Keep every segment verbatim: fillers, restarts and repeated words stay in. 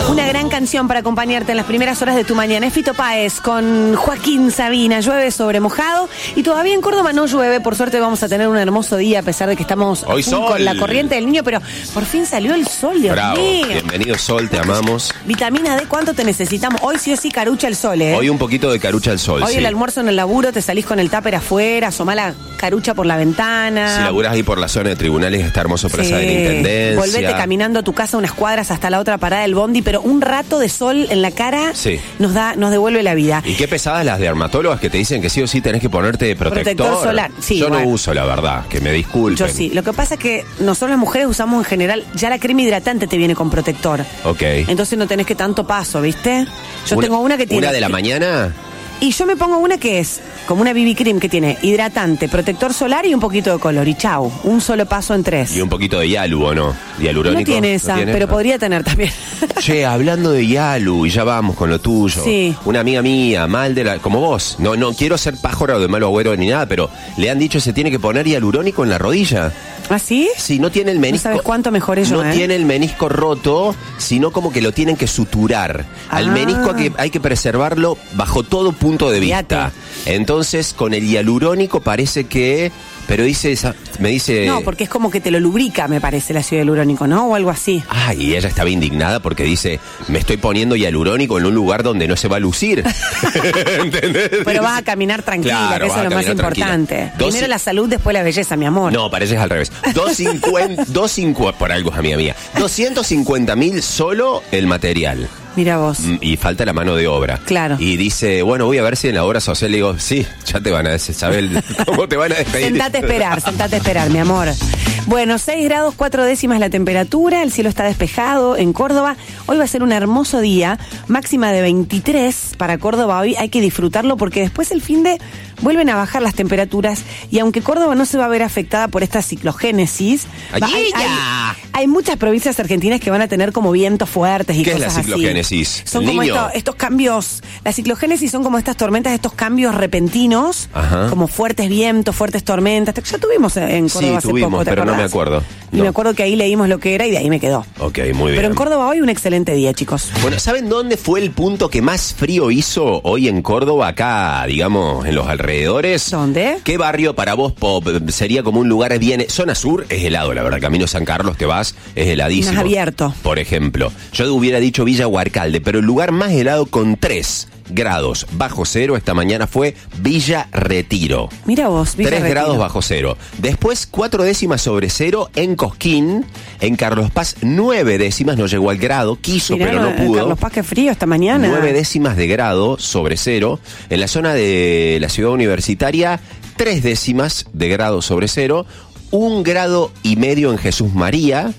Una gran canción para acompañarte en las primeras horas de tu mañana. Es Fito Páez con Joaquín Sabina. Llueve sobre mojado y todavía en Córdoba no llueve. Por suerte vamos a tener un hermoso día a pesar de que estamos Hoy sol. con la corriente del niño, pero por fin salió el sol, Dios Bravo. mío. Bienvenido sol, te amamos. Vitamina D, ¿cuánto te necesitamos? Hoy sí o sí carucha el sol, ¿eh? Hoy un poquito de carucha al sol, Hoy sí. el almuerzo en el laburo, te salís con el tupper afuera, asomá la carucha por la ventana. Si laburás ahí por la zona de tribunales, está hermoso Plaza de la Intendencia. Volvete caminando a tu casa unas cuadras hasta la otra parada del bondi, pero un rato de sol en la cara sí. nos da, nos devuelve la vida. Y qué pesadas las dermatólogas que te dicen que sí o sí tenés que ponerte protector. Protector solar, sí. Yo bueno. no uso, la verdad, que me disculpen. Yo sí. Lo que pasa es que nosotros las mujeres usamos en general, ya la crema hidratante te viene con protector. Ok. Entonces no tenés que tanto paso, ¿viste? Yo una, tengo una que tiene... ¿Una de la mañana? Y yo me pongo una que es como una B B cream que tiene hidratante, protector solar y un poquito de color. Y chau, un solo paso en tres. Y un poquito de Yalu, ¿o no? Hialurónico. No tiene esa, ¿No tiene? pero Ah. podría tener también. Che, hablando de Yalu, y ya vamos con lo tuyo. Sí. Una amiga mía, mal de la... Como vos. No, no quiero ser pájaro de malo agüero ni nada, pero le han dicho que se tiene que poner hialurónico en la rodilla. ¿Ah, sí? Si no tiene el menisco... No sabes cuánto mejor ello, No ¿eh? tiene el menisco roto, sino como que lo tienen que suturar. Al Ah. menisco que hay que preservarlo bajo todo punto de vista. Fíjate. Entonces, con el hialurónico parece que... Pero dice esa, me dice... No, porque es como que te lo lubrica, me parece, el ácido hialurónico, ¿no? O algo así. Ay, y ella estaba indignada porque dice, me estoy poniendo hialurónico en un lugar donde no se va a lucir. ¿Entendés? Pero vas a caminar tranquila, Claro, que eso vas es a lo más caminar importante. tranquila. Dos Primero y- la salud, después la belleza, mi amor. No, parece al revés. doscientos cincuenta, doscientos cincuenta, por algo es amiga mía. doscientos cincuenta mil solo el material. Mira vos. Mm, Y falta la mano de obra. Claro. Y dice, bueno, voy a ver si en la obra social le digo, sí, ya te van a decir, saber cómo te van a despedir. Sentate a esperar, sentate a esperar, mi amor. Bueno, seis grados, cuatro décimas la temperatura, el cielo está despejado en Córdoba. Hoy va a ser un hermoso día, máxima de veintitrés para Córdoba hoy. Hay que disfrutarlo porque después el fin de vuelven a bajar las temperaturas y aunque Córdoba no se va a ver afectada por esta ciclogénesis, va- hay, ¡Ay, hay- ya! hay muchas provincias argentinas que van a tener como vientos fuertes y ¿Qué es cosas la así. ciclogénesis? Son ¿El como niño? esto- estos cambios, la ciclogénesis son como estas tormentas, estos cambios repentinos, Ajá. como fuertes vientos, fuertes tormentas. Ya tuvimos en Córdoba Sí, hace tuvimos, poco, ¿te pero no me acordás? acuerdo. Y No. me acuerdo que ahí leímos lo que era y de ahí me quedó. Ok, muy bien. Pero en Córdoba hoy un excelente día, chicos. Bueno, ¿saben dónde fue el punto que más frío hizo hoy en Córdoba, acá, digamos, en los alrededores? ¿Dónde? ¿Qué barrio para vos, Pop, sería como un lugar bien... Zona Sur es helado, la verdad. Camino San Carlos que vas es heladísimo. Más abierto. Por ejemplo, yo hubiera dicho Villa Huarcalde, pero el lugar más helado con tres grados bajo cero esta mañana fue Villa Retiro. Mira vos, Villa Tres Retiro. grados bajo cero. Después, cuatro décimas sobre cero en Cosquín. En Carlos Paz, nueve décimas, no llegó al grado. Quiso, Mirá, pero no eh, pudo. Carlos Paz, qué frío esta mañana. Nueve décimas de grado sobre cero. En la zona de la ciudad universitaria, tres décimas de grado sobre cero. Un grado y medio en Jesús María.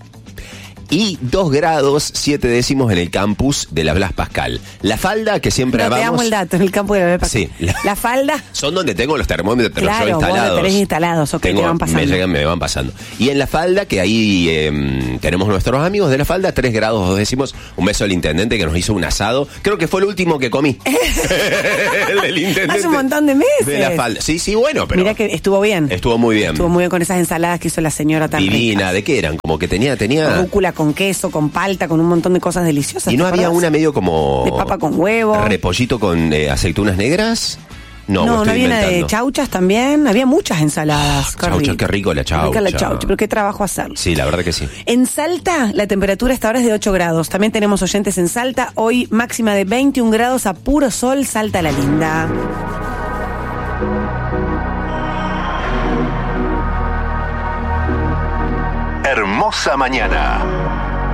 Y dos grados, siete décimos en el campus de la Blas Pascal. La Falda, que siempre No, te hablamos... damos el dato en el campo de Bebé Pascal. Sí, la- La falda, Son donde tengo los termómetros claro, yo vos instalados. los tenés instalados, ok, Tengo- te van pasando. Me llegan, me van pasando. Y en la Falda, que ahí eh, tenemos nuestros amigos de la Falda, tres grados dos décimos. Un beso al intendente que nos hizo un asado. Creo que fue el último que comí. El del intendente. Hace un montón de meses. De la Falda. Sí, sí, bueno, pero Mira que estuvo bien. estuvo muy bien. Estuvo muy bien con esas ensaladas que hizo la señora tan Divina. ricas. ¿De qué eran? Como que tenía... tenía... Rúcula con queso, con palta, con un montón de cosas deliciosas. Y no ¿te había acordás? una medio como... De papa con huevo. Repollito con eh, aceitunas negras. No, No, me no, estoy había una de inventando. chauchas también. Había muchas ensaladas. Ah, chaucha, qué rico la chaucha. Rica la chaucha, pero qué trabajo hacerlo. Sí, la verdad que sí. En Salta, la temperatura hasta ahora es de ocho grados. También tenemos oyentes en Salta. Hoy máxima de veintiún grados a puro sol. Salta la linda. Hermosa mañana.